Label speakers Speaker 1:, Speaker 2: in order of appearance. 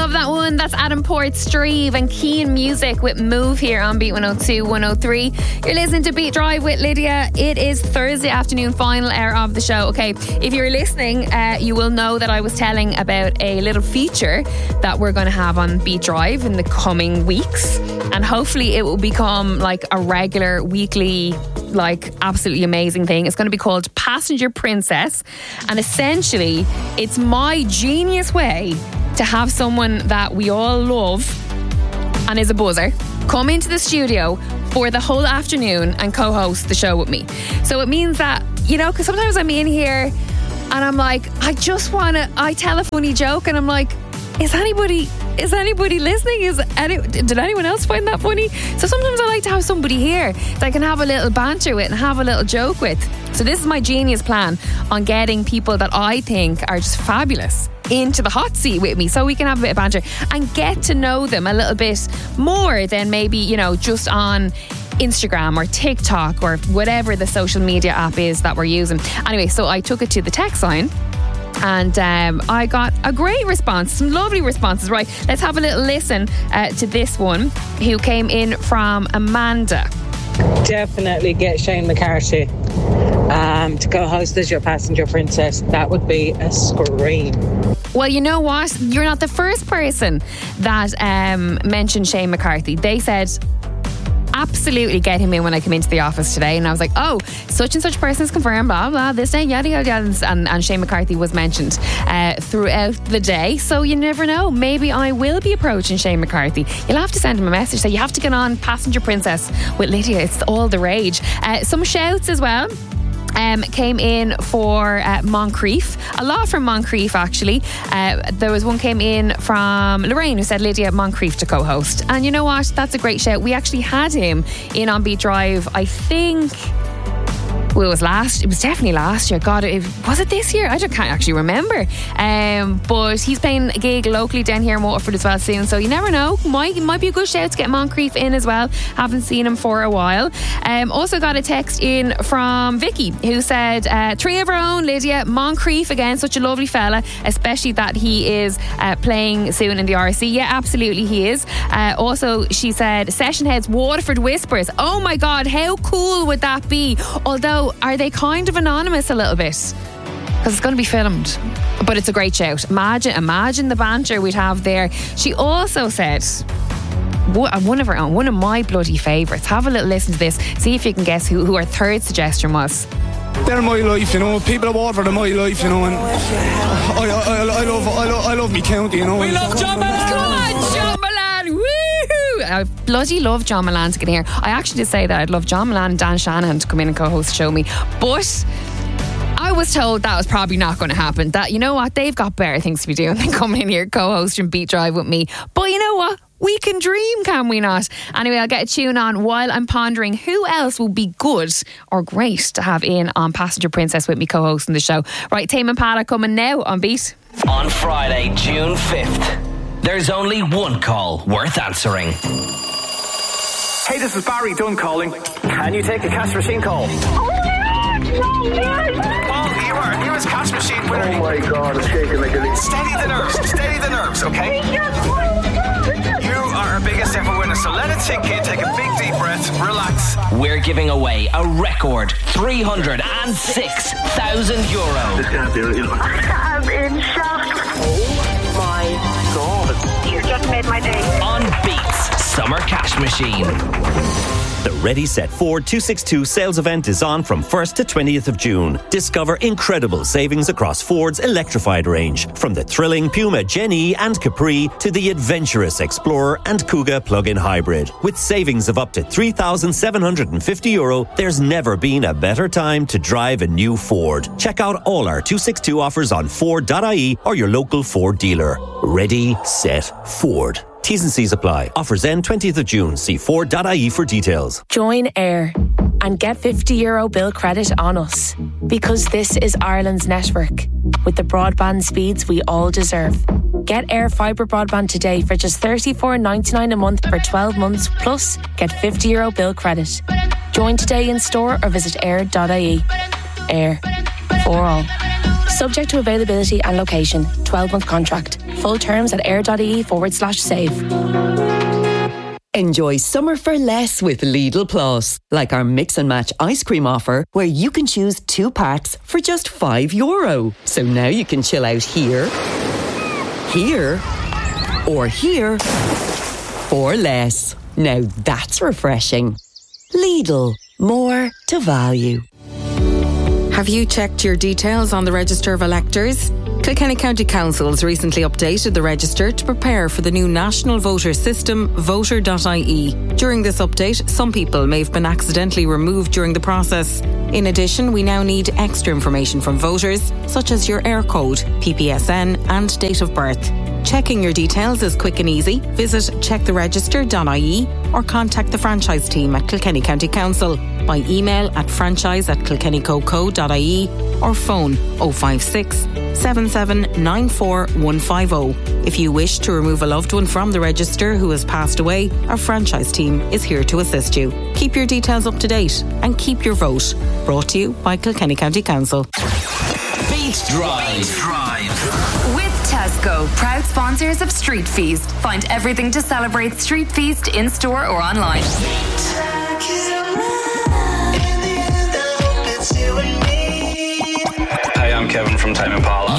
Speaker 1: Love that one. That's Adam Portstreve and Keen Music with Move here on Beat 102, 103. You're listening to Beat Drive with Lydia. It is Thursday afternoon, final hour of the show. Okay, if you're listening, you will know that I was telling about a little feature that we're going to have on Beat Drive in the coming weeks. And hopefully it will become like a regular weekly, like absolutely amazing thing. It's going to be called Passenger Princess. And essentially, it's my genius way to have someone that we all love and is a buzzer come into the studio for the whole afternoon and co-host the show with me. So it means that, you know, because sometimes I'm in here and I'm like, I tell a funny joke and I'm like, is anybody listening? Did anyone else find that funny? So sometimes I like to have somebody here that I can have a little banter with and have a little joke with. So this is my genius plan on getting people that I think are just fabulous into the hot seat with me so we can have a bit of banter and get to know them a little bit more than maybe, you know, just on Instagram or TikTok or whatever the social media app is that we're using. Anyway, so I took it to the text line and I got a great response, some lovely responses. Right, let's have a little listen to this one who came in from Amanda.
Speaker 2: Definitely get Shane McCarthy to co-host as your Passenger Princess. That would be a scream.
Speaker 1: Well, you know what? You're not the first person that mentioned Shane McCarthy. They said, absolutely get him in when I come into the office today. And I was like, oh, such and such person's confirmed, blah, blah, this day, yada, yada, yada. And Shane McCarthy was mentioned throughout the day. So you never know. Maybe I will be approaching Shane McCarthy. You'll have to send him a message. So you have to get on Passenger Princess with Lydia. It's all the rage. Some shouts as well. Came in for Moncrief. A lot from Moncrief, actually. There was one came in from Lorraine who said Lydia Moncrief to co-host. And you know what? That's a great shout. We actually had him in on Beat Drive, I think. Well, it was definitely last year. God, was it this year? I can't actually remember. But he's playing a gig locally down here in Waterford as well soon. So you never know. Might be a good shout to get Moncrief in as well. Haven't seen him for a while. Also got a text in from Vicky who said, 3 of our own, Lydia, Moncrief again, such a lovely fella, especially that he is playing soon in the RSC. Yeah, absolutely he is. Also, she said, Session Heads Waterford Whispers. Oh my God, how cool would that be? Although, are they kind of anonymous a little bit? Because it's going to be filmed. But it's a great shout. Imagine the banter we'd have there. She also said, one of her own, one of my bloody favourites. Have a little listen to this. See if you can guess who her third suggestion was.
Speaker 3: They're my life, you know. People of Waterford are my life, you know. And I love me county, you know.
Speaker 4: We love John Mullane.
Speaker 1: Come on, John Mullane. Woo! I bloody love John Mullane to get in here. I actually did say that I'd love John Mullane and Dan Shanahan to come in and co-host the show me. But I was told that was probably not going to happen. That, you know what, they've got better things to be doing than coming in here co-hosting Beat Drive with me. But you know what? We can dream, can we not? Anyway, I'll get a tune on while I'm pondering who else will be good or great to have in on Passenger Princess with me co-hosting the show. Right, Tame Impala coming now on Beat.
Speaker 5: On Friday, June 5th, there's only one call worth answering.
Speaker 6: Hey, this is Barry Dunn calling. Can you take a cash machine call?
Speaker 7: Oh my God!
Speaker 6: Paul, you are newest cash machine winner.
Speaker 7: Oh my God, I'm shaking like a leaf.
Speaker 6: Steady the nerves, okay? You are our biggest ever winner, so let it sink in, take a big deep breath, relax.
Speaker 5: We're giving away a record €306,000.
Speaker 7: This can't be real. I'm in shock.
Speaker 6: Oh my God.
Speaker 7: You just made my day.
Speaker 5: On Beats Summer Cash Machine.
Speaker 8: The Ready Set Ford 262 sales event is on from 1st to 20th of June. Discover incredible savings across Ford's electrified range, from the thrilling Puma Gen-E and Capri to the adventurous Explorer and Kuga plug-in hybrid. With savings of up to €3,750, there's never been a better time to drive a new Ford. Check out all our 262 offers on Ford.ie or your local Ford dealer. Ready, set, Ford. T's and C's apply. Offers end 20th of June. See Ford.ie for details.
Speaker 9: Join Air and get €50 bill credit on us. Because this is Ireland's network, with the broadband speeds we all deserve. Get Air Fibre broadband today for just $34.99 a month for 12 months, plus get €50 bill credit. Join today in store or visit air.ie. Air. For all. Subject to availability and location. 12-month contract. Full terms at air.ie/save.
Speaker 4: Enjoy summer for less with Lidl Plus. Like our mix and match ice cream offer, where you can choose 2 packs for just €5. So now you can chill out here, here, or here for less. Now that's refreshing. Lidl, more to value.
Speaker 10: Have you checked your details on the Register of Electors? Kilkenny County Council's recently updated the register to prepare for the new national voter system, voter.ie. During this update, some people may have been accidentally removed during the process. In addition, we now need extra information from voters, such as your Air code, PPSN and date of birth. Checking your details is quick and easy. Visit checktheregister.ie or contact the franchise team at Kilkenny County Council by email at franchise@kilkennycoco.ie or phone 056 7794 150. If you wish to remove a loved one from the register who has passed away, our franchise team is here to assist you. Keep your details up to date and keep your vote. Brought to you by Kilkenny County Council.
Speaker 5: Beat Drive.
Speaker 11: With Tesco, proud sponsors of Street Feast. Find everything to celebrate Street Feast in store or online.
Speaker 6: Hey, I'm Kevin from Tame Impala.